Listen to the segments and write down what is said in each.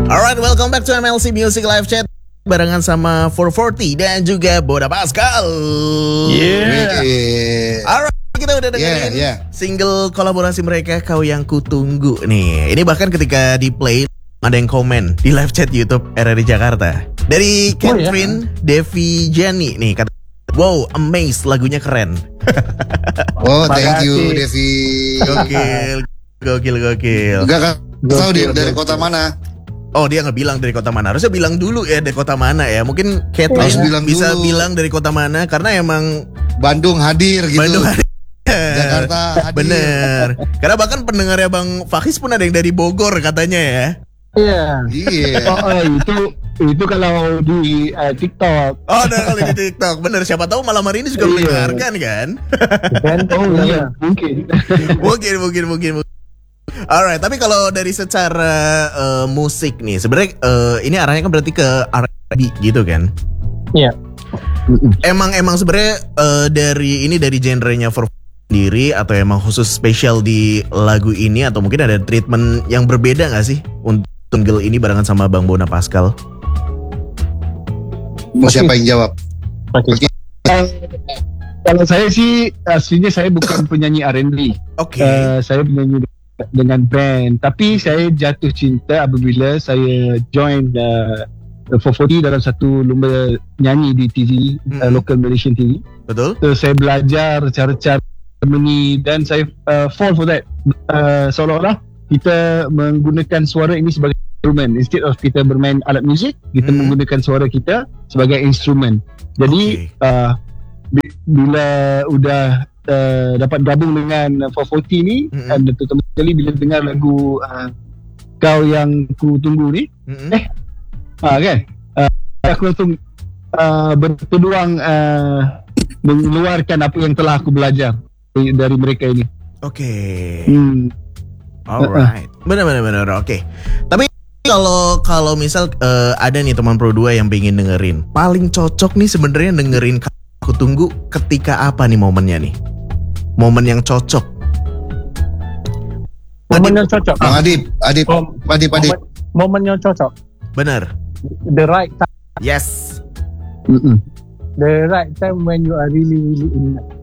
Alright, welcome back to MLC Music Live Chat barengan sama 440 dan juga Boda Pascal. Alright, kita udah dengerin single kolaborasi mereka Kau Yang Kutunggu nih. Ini bahkan ketika di play ada yang komen di live chat YouTube RRI Jakarta dari Catherine Devi Jani nih, kata, wow, amazed, lagunya keren. Oh, thank you Devi. Gokil. Enggak tahu dia dari kota mana. Oh, dia nggak bilang dari kota mana. Harusnya bilang dulu ya dari kota mana ya. Mungkin Catherine bisa bilang dari kota mana karena emang Bandung hadir gitu. Bandung hadir. Jakarta hadir. Bener. Karena bahkan pendengarnya Bang Fakis pun ada yang dari Bogor katanya ya. Iya. Itu kalau di TikTok. Oh, ada kali di TikTok. Bener. Siapa tahu malam hari ini juga mendengarkan kan? Iya, mungkin. Alright, tapi kalau dari secara musik nih, sebenarnya ini arahnya kan berarti ke R&B gitu kan? Iya. Emang sebenarnya dari genrenya for sendiri atau emang khusus spesial di lagu ini atau mungkin ada treatment yang berbeda nggak sih untuk single ini barengan sama Bang Bona Pascal? Mau siapa yang jawab? Kalau saya sih aslinya saya bukan penyanyi R&B. Oke. Saya penyanyi dengan band, tapi saya jatuh cinta apabila saya join 440 dalam satu lomba nyanyi di TV, local Malaysian TV. Betul. So saya belajar cara-cara harmoni dan saya fall for that. Seolah-olah kita menggunakan suara ini sebagai instrumen, instead of kita bermain alat muzik, kita menggunakan suara kita sebagai instrumen. Jadi bila udah dapat gabung dengan 440 ni, dan terutama sekali bila dengar lagu Kau Yang Kutunggu ni, kan aku langsung berpeluang mengeluarkan apa yang telah aku belajar dari mereka ini. Alright, benar. Oke. Tapi kalau misal ada nih teman Pro 2 yang pengen dengerin, paling cocok nih sebenarnya dengerin Aku Tunggu ketika apa nih momennya nih? Momen yang cocok. Momen yang cocok. Bang Adib. Momen yang cocok. Benar. The right time. Yes. The right time when you are really in love.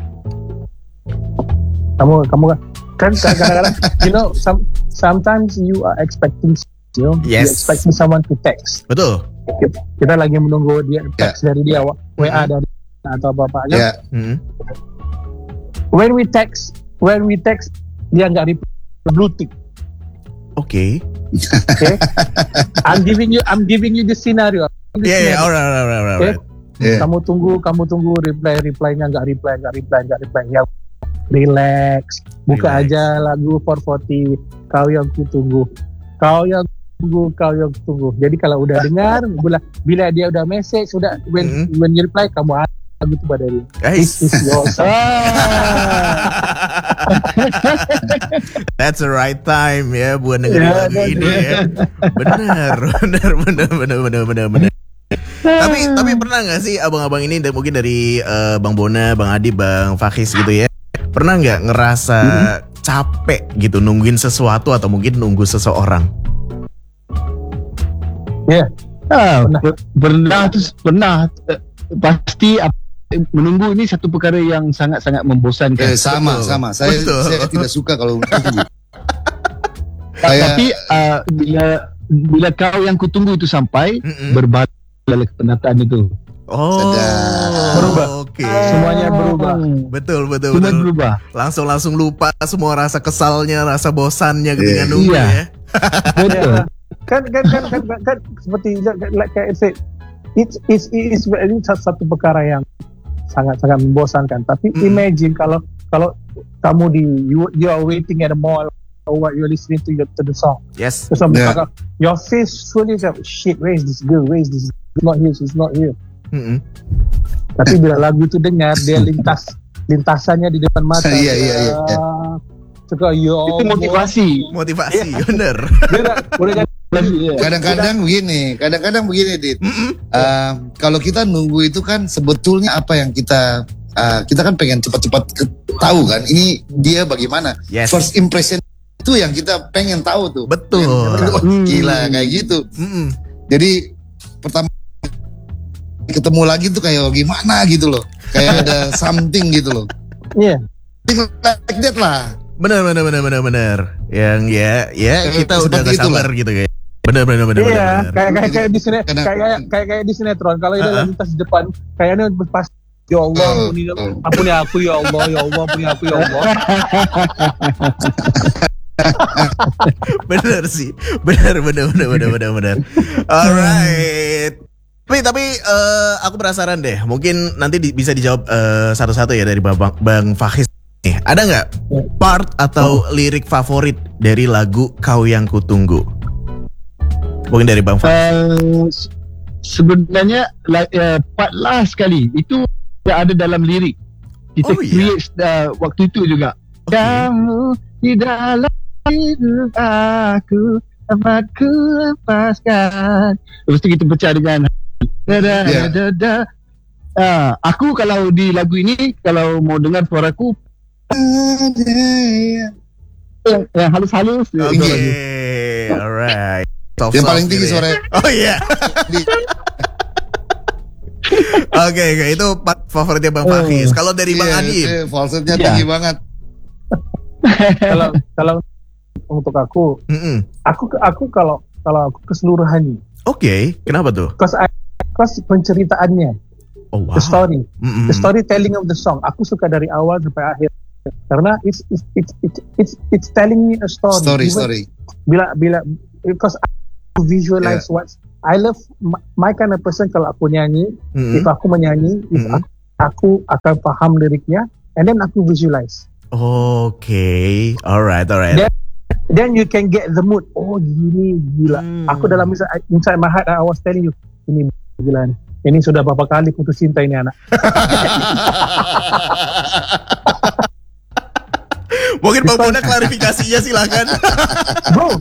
Kamu kan kadang-kadang you know sometimes you are expecting, you're expecting someone to text. Betul. Kita lagi menunggu dia text dari dia, WA dari atau apa aja. When we text dia nggak reply, blue tick. Okay. I'm giving you the scenario. Alright. Kamu tunggu reply-nya nggak reply. Ya, relax. Buka aja lagu 440 Kau Yang Kutunggu. Jadi kalau udah dengar, bila dia udah message, udah when you reply, kamu lagu itu pada dia. This is yours. That's the right time ya buat dengerin lagu ini ya. Benar. Tapi pernah nggak sih abang-abang ini mungkin dari Bang Bona, Bang Adi, Bang Fakis gitu ya, pernah nggak ngerasa capek gitu nungguin sesuatu atau mungkin nunggu seseorang? Ya, pernah. Pasti menunggu ini satu perkara yang sangat-sangat membosankan. Sama. Saya tidak suka kalau menunggu. Tapi bila Kau Yang Kutunggu itu sampai, berbalik penataan itu. Berubah. Semuanya berubah. Betul. Semua berubah. Langsung lupa semua rasa kesalnya, rasa bosannya ketika nunggu ya. Betul. Kan seperti like I said, it's ini satu perkara yang sangat membosankan. Tapi imagine kalau kamu you are waiting at the mall or what, you're listening to the song. Yes. So your face fully shit, where is this girl? She's not here. Tapi bila lagu itu dengar, dia lintasannya di depan mata. Iya. Itu motivasi, bener. Kadang-kadang begini, Dit. Kalau kita nunggu itu kan sebetulnya apa yang kita kan pengen cepat-cepat tahu kan. Ini dia bagaimana? Yes. First impression itu yang kita pengen tahu tuh. Betul. Gila kayak gitu. Jadi pertama ketemu lagi tuh kayak gimana gitu loh. Kayak ada something gitu loh. Iya. Like that lah. Benar. Yang ya kita udah gak sabar gitu kayak. Benar. Iya, kayak di sinetron, kayak di sinetron. Kalau dia lintas di depan, kayaknya pas ya Allah, ampuni aku ya Allah, ampuni aku ya Allah. Benar sih. Benar. Alright. Tapi aku penasaran deh. Mungkin nanti bisa dijawab satu-satu ya dari Bang Fahis. Ada nggak part atau lirik favorit dari lagu Kau Yang Kutunggu? Mungkin dari Bang Fahis. Sebenarnya part last sekali itu ada dalam lirik. Kita create waktu itu juga. Kamu di dalam hidup aku, dapat ku lepaskan. Lepas itu kita pecah dengan aku kalau di lagu ini, kalau mau dengar suaraku yang halus-halus. Okay, alright. Yang paling tinggi suaranya. Oh iya. Oke, itu favoritnya Bang Fahis. Kalau dari Bang Adib, falsetnya tinggi banget. Kalau untuk aku kalau aku keseluruhannya. Oke, kenapa tuh? Because penceritaannya, the story, the storytelling of the song. Aku suka dari awal sampai akhir karena it's telling me a story. Story. Bila because I visualize what I love my kind of person. Kalau aku nyanyi, if aku menyanyi, aku akan paham liriknya, and then aku visualize. Okay, alright. Then you can get the mood. Oh gini gila. Aku dalam inside my heart I was telling you, ini gila nih. Ini sudah berapa kali putus cinta ini anak. Mungkin Bang Bona klarifikasinya silakan. Bro,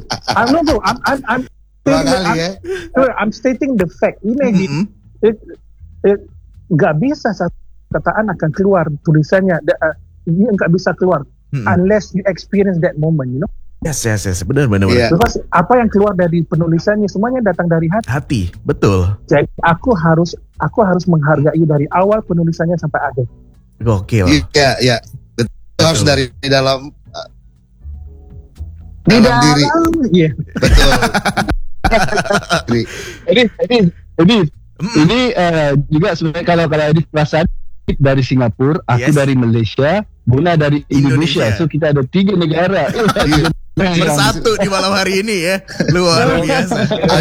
I'm stating the fact. Imagine nggak bisa satu kataan akan keluar tulisannya. Ini nggak bisa keluar unless you experience that moment, you know. Yes, benar. Terus apa yang keluar dari penulisannya semuanya datang dari hati. Hati, betul. Jadi aku harus menghargai dari awal penulisannya sampai akhir. Gokil. Iya. Betul. Harus dari dalam diri. Iya. Betul. Ini juga sebenarnya kalau Edith perasaan dari Singapura, aku dari Malaysia, Bona dari Indonesia. So kita ada 3 negara. Bersatu di malam hari ini ya. Luar biasa.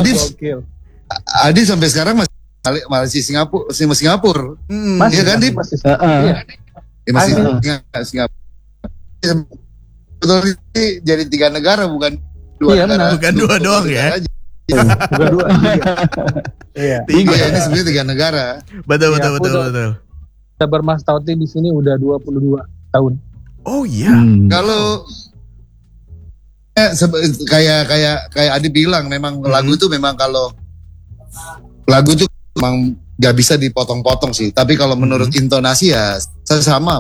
Adis sampai sekarang masih Singapura. Masih kan, Dip? Masih Singapura. Betul, ini jadi 3 negara bukan 2 negara. Bukan 2 doang ya. Bukan 2. Iya. Ini sebenarnya 3 negara. Betul. Kita bermastauti di sini udah 22 tahun. Oh iya. Kalau kayak Adi bilang, memang lagu itu memang kalau lagu itu memang nggak bisa dipotong-potong sih. Tapi kalau menurut intonasi ya sama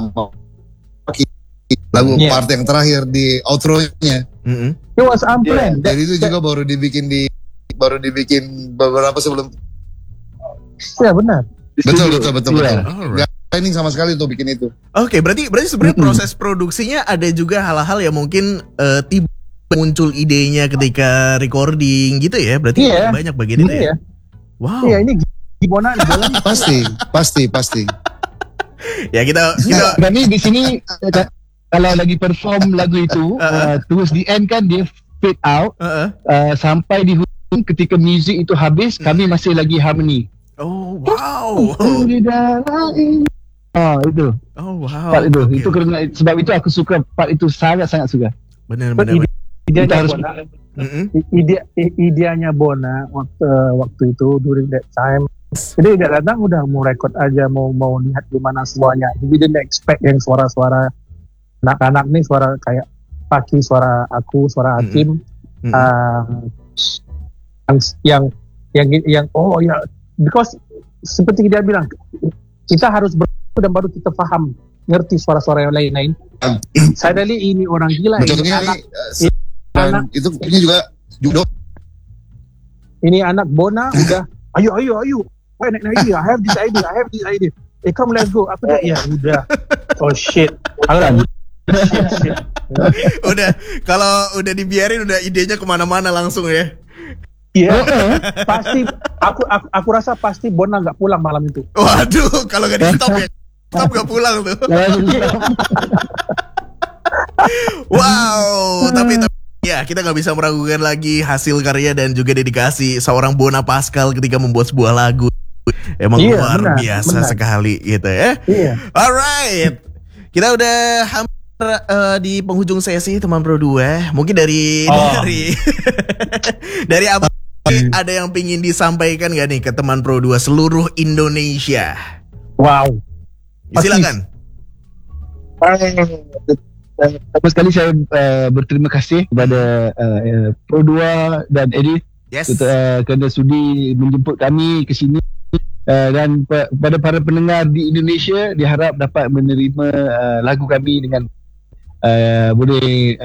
lagu part yang terakhir di outro-nya. It was unplanned. Jadi itu juga baru dibikin beberapa sebelum. Ya benar. Betul. Nggak planning sama sekali untuk bikin itu. Oke, berarti sebenarnya proses produksinya ada juga hal-hal yang mungkin tiba muncul idenya ketika recording gitu ya. Berarti banyak bagian itu ya. Wow. Iya, ini gimana jalan? Pasti. Ya kita berani di sini kalau lagi perform lagu itu towards the end kan dia fade out sampai di hujung ketika music itu habis kami masih lagi harmony. Oh wow. Itu. Oh wow. Part itu. Okay. Itu karena sebab itu aku suka part itu sangat suka. Benar. Ideanya Bona waktu itu during that time. Jadi dia datang udah mau record aja, mau lihat gimana semuanya. Jadi dia expect yang suara-suara anak-anak nih, suara kayak Paki, suara aku, suara Hakim, yang because seperti dia bilang kita harus dan baru kita paham ngerti suara-suara yang lain-lain. Suddenly ini orang gila. Betulnya dan itu ini juga judo. Ini anak Bona udah ayo. Why naik I have this idea. Come let's go. Apa dah? Ya udah. Oh shit. Shit. Udah, kalau udah dibiarin udah idenya kemana-mana langsung ya. Iya. Pasti aku rasa pasti Bona nggak pulang malam itu. Waduh, kalau nggak di stop ya. Stop nggak pulang tuh. Wow, tapi ya kita nggak bisa meragukan lagi hasil karya dan juga dedikasi seorang Bona Pascal ketika membuat sebuah lagu. Emang luar biasa sekali gitu ya. Iya. Alright, kita udah hampir di penghujung sesi teman Pro 2. Mungkin dari apa? Ada yang pingin disampaikan gak nih ke teman Pro 2 seluruh Indonesia? Wow. Silakan. Pertama sekali saya berterima kasih kepada Pro 2 dan Eddie kerana sudi menjemput kami ke sini. Dan pada para pendengar di Indonesia, diharap dapat menerima lagu kami dengan boleh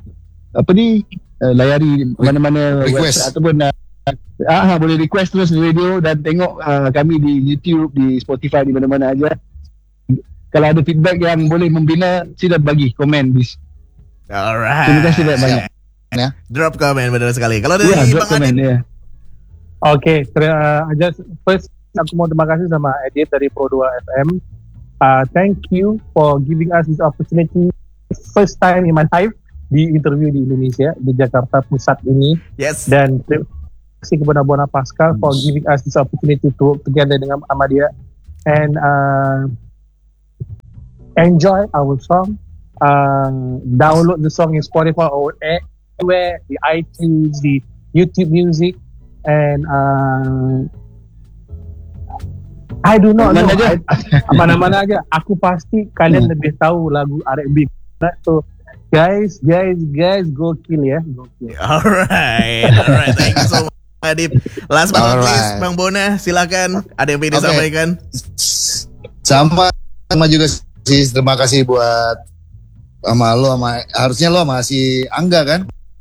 layari mana-mana request ataupun boleh request terus di radio dan tengok kami di YouTube, di Spotify, di mana-mana aja. Kalau ada feedback yang boleh membina, sila bagi komen. Alright. Terima kasih banyak. Ya. Drop komen, benar sekali. Kalau dari Bang Adit. Oke, first aku mau terima kasih sama Edit dari Pro 2 FM. Thank you for giving us this opportunity. First time in my life di interview di Indonesia, di Jakarta Pusat ini. Yes. Dan terima kasih kepada Bona Pascal for giving us this opportunity to work together dengan Ahmadiyah. And enjoy our song. Download the song in Spotify or anywhere, the iTunes, the YouTube Music. And I do not know. Mana-mana aja. Aku pasti kalian lebih tahu lagu R&B. So guys, gokil ya. Gokil. Alright. Thank you so much, Adip. Last but not least, Bang Bona, silakan. Ada yang ingin disampaikan? Sama juga sih. Terima kasih buat harusnya lo sama si Angga kan?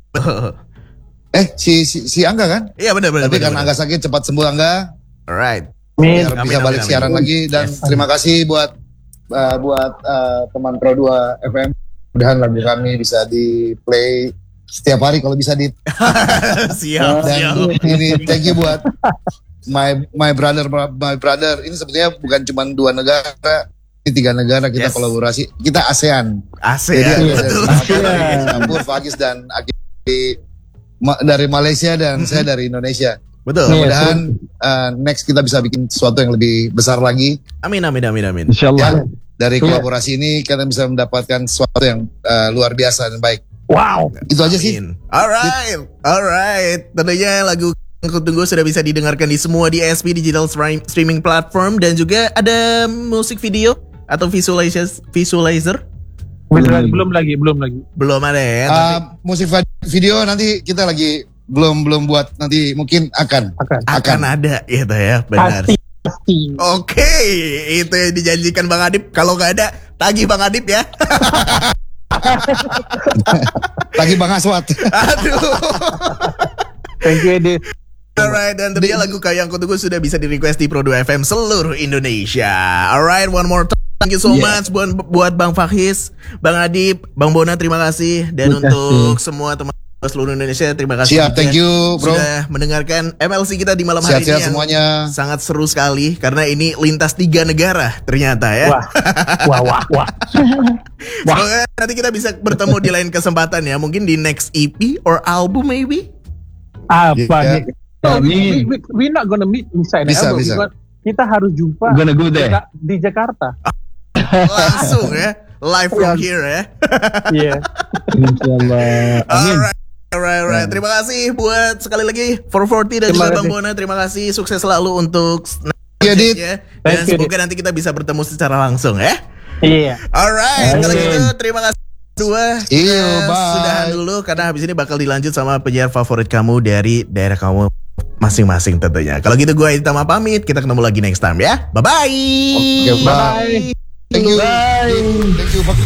Si Angga kan? Iya benar. Tapi karena Angga sakit, cepat sembuh Angga. Alright. Biar bisa balik siaran lagi. Dan terima kasih buat teman Pro 2 FM. Mudahan lagu kami bisa di play setiap hari kalau bisa di. siap. Ini thank you buat my brother. Ini sebenarnya bukan cuma 2 negara, ini 3 negara kita kolaborasi. Kita ASEAN. Jadi Singapura, Fagis dan Aki dari Malaysia dan saya dari Indonesia. Betul. Mudah-mudahan next kita bisa bikin sesuatu yang lebih besar lagi. Amin. Insyaallah. Dari kolaborasi ini kalian bisa mendapatkan sesuatu yang luar biasa dan baik. Wow. Itu aja sih. Alright. Tentunya lagu yang aku tunggu sudah bisa didengarkan di semua DSP digital streaming platform dan juga ada musik video atau visualizer. Belum lagi. Belum ada ya. Musik video nanti kita lagi belum buat, nanti mungkin akan ada gitu ya, benar. Pasti. Oke, itu yang dijanjikan Bang Adip. Kalau nggak ada, tagih Bang Adip ya. Tagih Bang Aswat. Aduh. Thank you, Edit. Alright, dan tentunya lagu yang aku tunggu sudah bisa di request di Pro 2 FM seluruh Indonesia. Alright, one more time. Thank you so much buat Bang Fakhis, Bang Adip, Bang Bona, terima kasih. Dan untuk semua teman seluruh Indonesia, terima kasih. Siap, thank you bro. Sudah mendengarkan MLC kita di malam hari ini yang semuanya. Sangat seru sekali karena ini lintas 3 negara ternyata ya. Wah. Semoga nanti kita bisa bertemu di lain kesempatan ya. Mungkin di next EP or album maybe. Apa nih? We not gonna meet inside the album. Bisa. Kita harus jumpa di Jakarta. Langsung ya. Live from here ya. Iya. Insyaallah. Alright. Terima kasih buat sekali lagi 440 dan juga Bang Bona. Terima kasih, sukses selalu untuk ya. Dan semoga nanti kita bisa bertemu secara langsung ya. Iya. Alright, kalau gitu terima kasih dua. Bye. Sudahan dulu karena habis ini bakal dilanjut sama penyiar favorit kamu dari daerah kamu masing-masing tentunya. Kalau gitu gue Itama pamit, kita ketemu lagi next time ya. Bye bye. Bye. Thank you. Bye. Thank you.